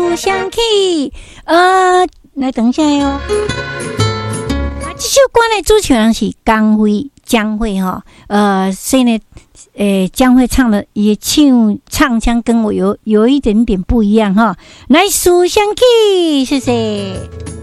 思想起。来等一下哟。这首歌的主唱人是江蕙哈，所以呢，江蕙唱的也唱腔跟我有一点点不一样哈。来思想起，谢谢。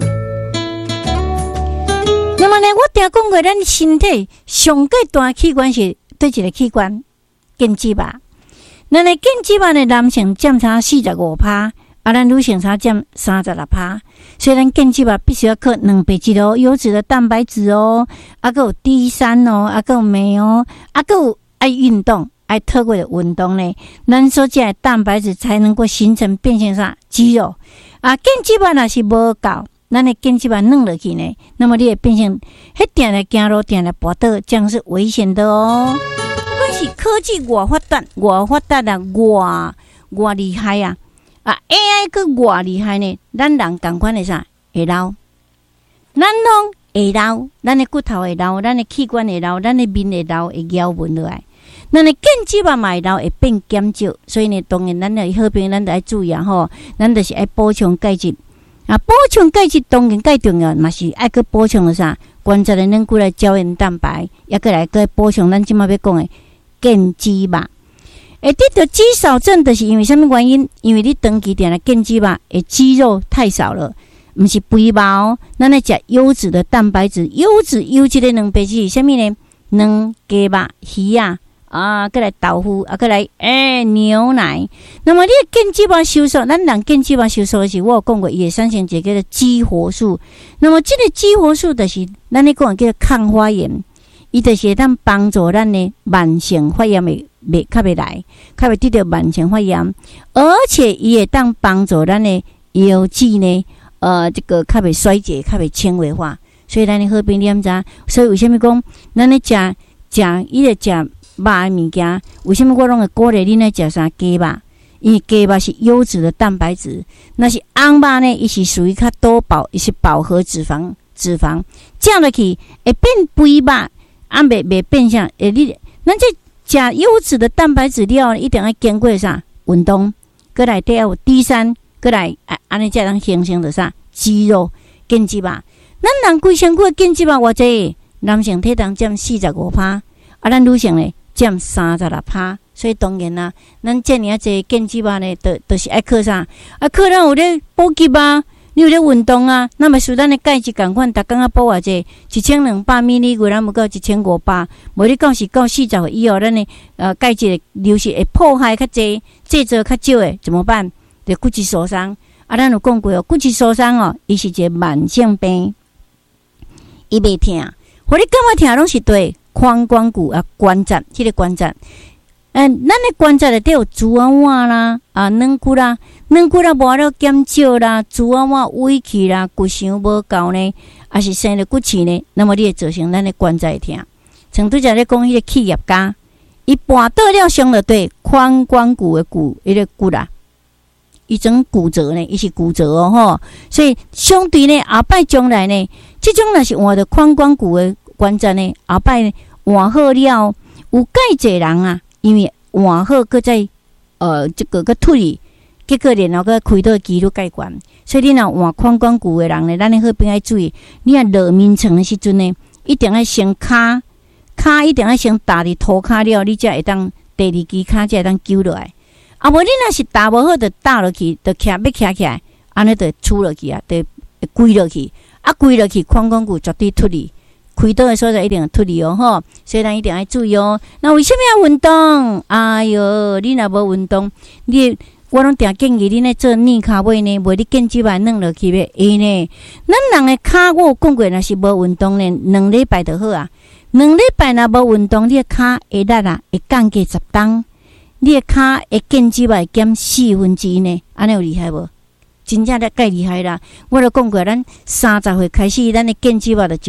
那么呢，我定讲过，咱身体上个大器官是对一个器官，肩胛吧。咱的肩胛吧呢，男性占差45%。咱女性差占36%，所以咱肩胛吧必须要靠蛋白质哦，优质的蛋白质哦，还有 D3 哦，还有镁哦，还有爱运动，爱透过的运动呢，咱所食的蛋白质才能够形成变成啥肌肉肩胛吧若是无够，咱的肩胛吧软落去呢，那么你会变成迄定来走路，定来跋倒，这样是危险的哦。不管是科技外发达啊，外厉害啊！AI 个偌厉害呢？咱人同款的啥会老，咱拢会老，咱的骨头会老，咱的器官会老，咱的面会老，会咬纹落来。咱的肩胛吧嘛会老，会变减少。所以呢，当然咱的好朋友，咱得爱注意吼，咱就是爱补充钙质。补充钙质当然介重要，嘛是爱去补充的啥？关节的软骨来胶原蛋白，也过来去补充咱即马要讲的肩胛吧。得到肌少症的是因为什么原因？因为你长期定来肩胛吧，肌肉太少了，不是肥肉，咱来吃优质的蛋白质，优质的蛋白质是什么呢？蛋、鸡肉、鱼再来豆腐，再来牛奶。那么你的肩胛吧收缩，咱人肩胛吧收缩的是，我有讲过，也产生一个叫做激活素。那么这个激活素就是咱咧讲叫做抗发炎，伊就是当帮助咱的慢性发炎的。较袂来，较袂得到慢性发炎，而且伊会当帮助咱的腰肌呢，这个较袂衰竭，较袂纤维化。所以咱的好朋友知，所以为什么讲咱咧伊咧食肉的物件？为什么我拢会鼓励你来食啥鸡肉？因为鸡肉是优质的蛋白质，那是红肉呢，伊是属于较多伊是饱和脂肪，这样落去会变肥肉，袂变相咱这。食优质的蛋白质了，一定要经过啥运动，过来底有 D3， 过来安尼才能形成的啥肌肉肩胛吧。咱人规身躯的肩胛吧，偌济男性体重占45%，咱女性呢占36%。所以当然啦，咱这么济肩胛吧呢，就是爱靠啥？靠咱有咧补给吧。你有咧运动啊？那么属咱的钙质共款，逐工仔补偌济，1200 ml， 咱无够1500，无你到40岁以后，咱的钙质流失会破坏较济，制造较少的怎么办？就骨质疏松。咱有讲过哦，骨质疏松伊是一个慢性病，伊袂痛，互你感觉痛拢是对髋关节关节，迄个关节。咱的关节内底有猪仔啦，软骨啦，无了减少啦，猪仔萎去啦，骨伤无够呢，还是生了骨刺呢？那么你会造成咱的关节痛。像拄则咧讲迄个企业家，伊绊倒了伤了对髋关节的迄个骨啦，伊整骨折呢，伊是骨折吼。所以相对呢，后摆将来呢，即种若是换着髋关节的关节呢，后摆呢换好了，有介济人因为换好，搁再这个搁脱离，结果然后搁开刀几率介悬，所以你若换髋关节的人呢，咱的好朋友要注意，你落眠床的时阵呢，一定要先骹一定要先踏伫涂骹了，你才会当第二支骹才会当揪落来。无你若是踏无好，就踏落去，就要徛起来，安尼就出落去就会跪落去，跪落去髋关节绝对脱离。开刀的所在一定要脱离吼，所以咱一定要注意哦。那为什么要运动？哎哟，你若无运动，我拢定建议你呢做逆骹尾呢，袂你肩胛吧软落去要会呢。咱人的骹我有讲过，若是无运动呢，2礼拜就好啊。2礼拜若无运动，你的骹会力会降低10磅，你的骹会肩胛吧会减1/4呢，安尼有厉害无？真正介厉害啦！我都讲过，咱30岁开始，咱的肩胛吧就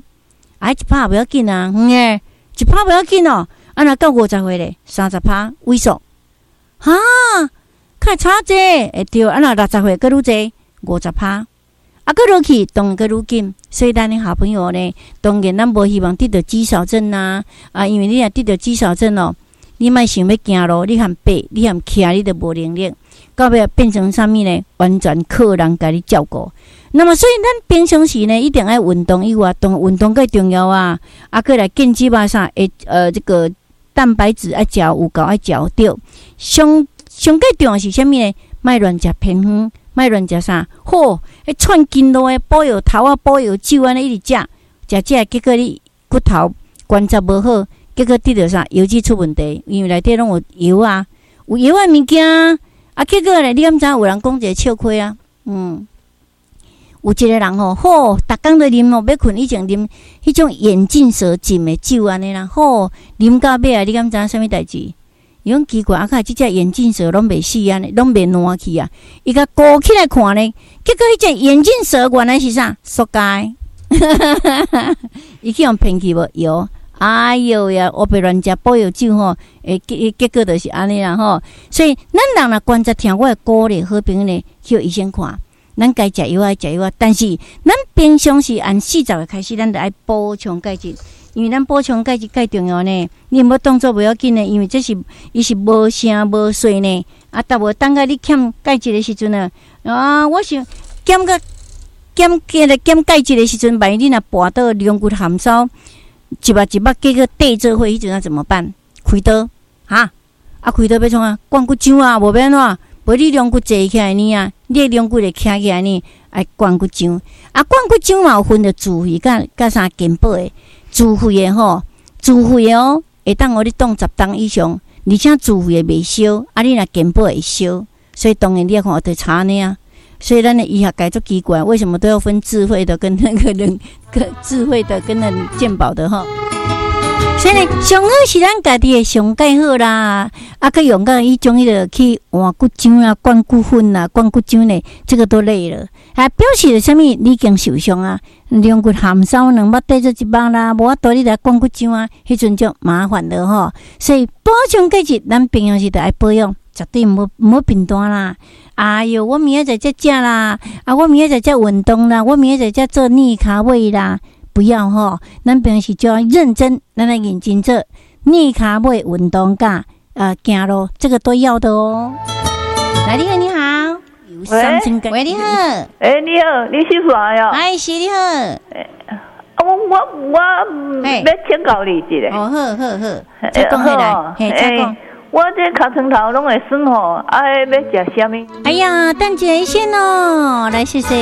1%。1%不要紧啊，1%不要紧哦。若到50岁咧，30%萎缩，较差济会对。若60岁搁愈济，50%，搁落去当然搁愈紧。所以咱的好朋友呢，当然咱无希望得到肌少症因为你若得到肌少症你莫想要行路，你含爬，你含徛，你都无能力。 到尾变成啥物呢？完全靠人家你照顾。那么，所以咱平常时呢，一定要运动以外，运动更重要啊！过来健肌吧啥？这个蛋白质要食有够，要食对。上最重要是啥物呢？莫乱食偏方，莫乱食啥？串筋路的补药头啊，补药酒安尼一直食，结果你骨头关节无好，结果得到啥？油脂出问题，因为内底拢有油啊，有油的物件啊，结果咧，你敢知有人讲一个笑亏啊？有一个人逐工都啉要困以前啉迄种眼镜蛇浸的酒安尼啦，啉到尾啊，你敢知啥物代志？伊讲奇怪，即只眼镜蛇拢袂死安尼，拢袂烂去啊！伊甲勾起来看咧，结果迄只眼镜蛇原来是啥？塑胶，伊去用骗去无药。哎哟呀！我别乱食补药酒结果就是安尼啦所以咱人若关节痛，我会鼓励好朋友呢去医生看。咱该食药啊，但是咱平常时按40个开始，咱就爱补充钙质，因为咱补充钙质介重要呢。你无动作不要紧呢，因为这是伊是无声无水呢。但无等下你欠钙质的时阵呢，我想减钙质的时阵，万一你若跋倒龙骨含烧。一目，结果地做伙，迄阵怎么办？开刀开刀要创啊？灌骨浆啊，无变怎？无你龙骨坐起来呢啊，你的龙骨会徛起来呢，爱灌骨浆。灌骨浆嘛有分着自费甲啥健保的，自费的会当互你冻10档以上，而且自费的袂烧，你若健保会烧，所以当然你要看我得查呢啊。所以咱的医学界足奇怪，为什么都要分智慧的跟那个人智慧的跟那健保的所以呢，上好是咱家己的上介好啦，去用到伊种迄个去换骨浆啊、灌骨粉啊、灌骨浆呢，这个都累了。表示了啥物？你已经受伤啊，龙骨含烧2目对做1目啦，无法度你来灌骨浆啊，迄阵就麻烦了所以补充钙质，咱平常时就爱保养，绝对无平淡啦。哎哟，我明仔载才食啦，我明仔载才运动啦，我明仔载才做逆卡位啦，不要咱平时就要认真，咱来认真做逆卡位运动甲行路，这个都要的哦。来，你好，你好，喂，你好， 你好，你是谁呀？ 是你好。 我要请教你一下。 好，再讲起来，再讲。 我这尻川头拢会酸要食啥物？ 哎呀，等一下先来谢谢。